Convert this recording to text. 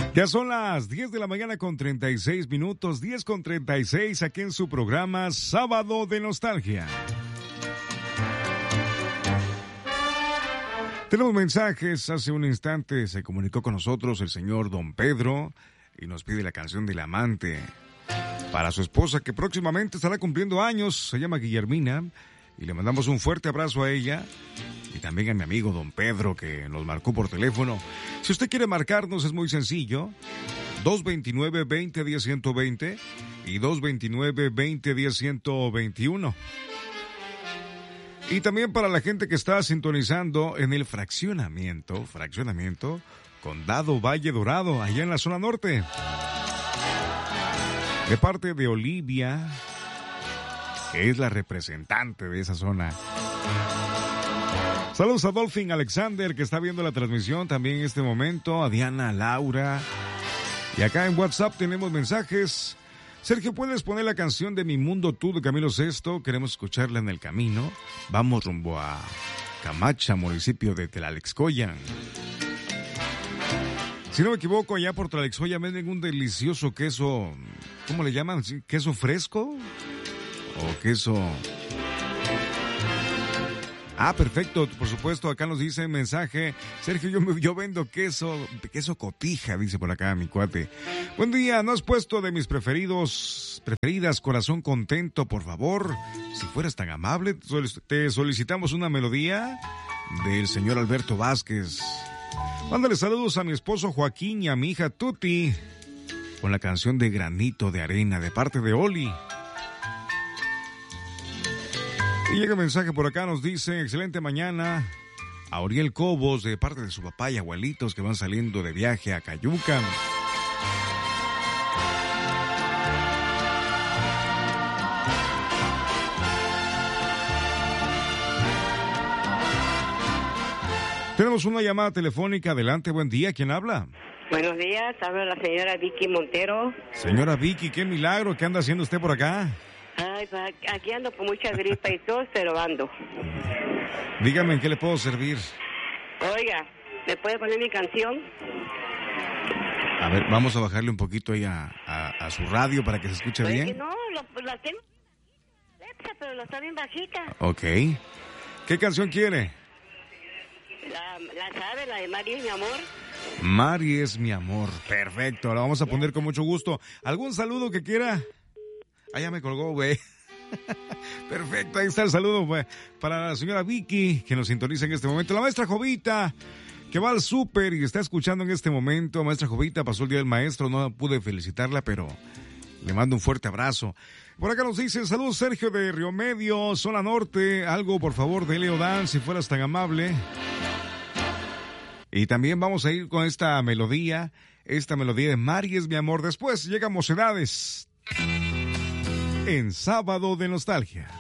Ya son las 10 de la mañana con 36 minutos, 10 con 36 aquí en su programa Sábado de Nostalgia. Tenemos mensajes. Hace un instante se comunicó con nosotros el señor Don Pedro y nos pide la canción del amante para su esposa que próximamente estará cumpliendo años. Se llama Guillermina y le mandamos un fuerte abrazo a ella. Y también a mi amigo Don Pedro, que nos marcó por teléfono. Si usted quiere marcarnos, es muy sencillo. 229-2010-120 y 229-2010-121. Y también para la gente que está sintonizando en el fraccionamiento Condado Valle Dorado, allá en la zona norte. De parte de Olivia, que es la representante de esa zona. Saludos a Dolphin Alexander, que está viendo la transmisión también en este momento, a Diana, Laura. Y acá en WhatsApp tenemos mensajes. Sergio, ¿puedes poner la canción de Mi Mundo Tú de Camilo Sesto? Queremos escucharla en el camino. Vamos rumbo a Camacha, municipio de Tlalexcoyan. Si no me equivoco, allá por Tlalexcoyan venden un delicioso queso. ¿Cómo le llaman? ¿Queso fresco? ¿O queso...? Ah, perfecto, por supuesto, acá nos dice mensaje, Sergio, yo vendo queso cotija, dice por acá mi cuate. Buen día, ¿no has puesto de mis preferidas, Corazón Contento, por favor? Si fueras tan amable, te solicitamos una melodía del señor Alberto Vázquez. Mándale saludos a mi esposo Joaquín y a mi hija Tuti, con la canción de Granito de Arena, de parte de Oli. Y llega un mensaje por acá, nos dice, excelente mañana, a Oriel Cobos, de parte de su papá y abuelitos que van saliendo de viaje a Cayuca. Tenemos una llamada telefónica, adelante, buen día, ¿quién habla? Buenos días, habla la señora Vicky Montero. Señora Vicky, qué milagro, ¿qué anda haciendo usted por acá? Ay, aquí ando con mucha gripa y tos, pero ando. Dígame, ¿en qué le puedo servir? Oiga, ¿me puede poner mi canción? A ver, vamos a bajarle un poquito ahí a su radio para que se escuche bien. Que no, la tengo, pero la está bien bajita. Ok. ¿Qué canción quiere? La sabe, la de Mari es mi amor. Mari es mi amor, perfecto, la vamos a poner con mucho gusto. ¿Algún saludo que quiera? Ah, ya me colgó, güey. Perfecto, ahí está el saludo, güey. Para la señora Vicky, que nos sintoniza en este momento. La maestra Jovita, que va al súper y está escuchando en este momento. Maestra Jovita, pasó el Día del Maestro, no pude felicitarla, pero le mando un fuerte abrazo. Por acá nos dicen, saludos Sergio de Río Medio, zona norte. Algo, por favor, de Leo Dan, si fueras tan amable. Y también vamos a ir con esta melodía de Mari es mi amor. Después llega Mocedades en Sábado de Nostalgia.